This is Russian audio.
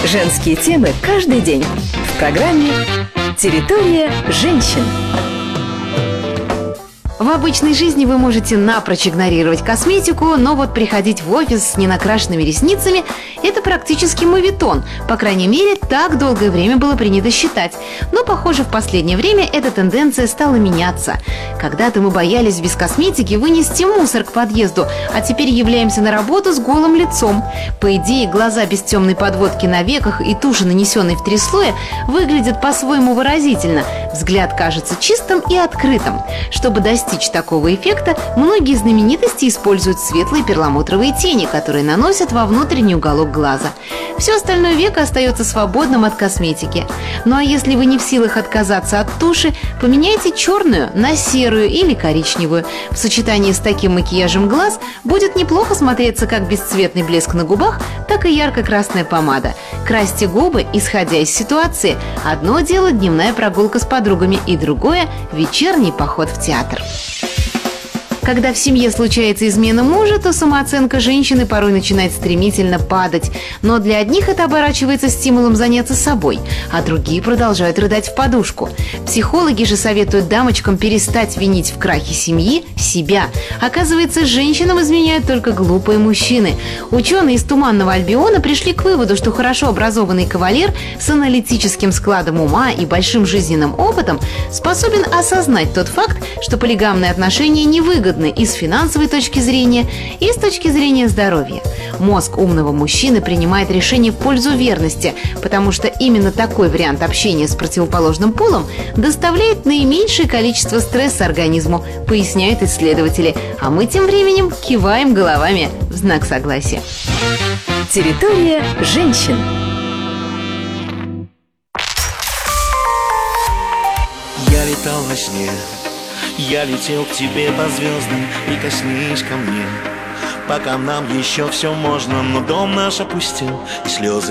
Женские темы каждый день в программе «Территория женщин». В обычной жизни вы можете напрочь игнорировать косметику, но вот приходить в офис с ненакрашенными ресницами – это практически моветон. По крайней мере, так долгое время было принято считать. Но, похоже, в последнее время эта тенденция стала меняться. Когда-то мы боялись без косметики вынести мусор к подъезду, а теперь являемся на работу с голым лицом. По идее, глаза без темной подводки на веках и туши, нанесенной в 3 слоя, выглядят по-своему выразительно. Взгляд кажется чистым и открытым. Чтобы достичь такого эффекта, многие знаменитости используют светлые перламутровые тени, которые наносят во внутренний уголок глаза. Все остальное веко остается свободным от косметики. Ну а если вы не в силах отказаться от туши, поменяйте черную на серую или коричневую. В сочетании с таким макияжем глаз будет неплохо смотреться как бесцветный блеск на губах, так и ярко-красная помада. Красьте губы, исходя из ситуации. Одно дело дневная прогулка с подругами, и другое – вечерний поход в театр. Когда в семье случается измена мужа, то самооценка женщины порой начинает стремительно падать. Но для одних это оборачивается стимулом заняться собой, а другие продолжают рыдать в подушку. Психологи же советуют дамочкам перестать винить в крахе семьи себя. Оказывается, женщинам изменяют только глупые мужчины. Ученые из Туманного Альбиона пришли к выводу, что хорошо образованный кавалер с аналитическим складом ума и большим жизненным опытом способен осознать тот факт, что полигамные отношения невыгодны и с финансовой точки зрения, и с точки зрения здоровья. Мозг умного мужчины принимает решение в пользу верности, потому что именно такой вариант общения с противоположным полом доставляет наименьшее количество стресса организму, поясняют исследователи, а мы тем временем киваем головами в знак согласия. Территория женщин. Я летал во сне, я летел к тебе по звездам, прикоснись ко мне. Пока нам еще все можно, но дом наш опустел, и слезы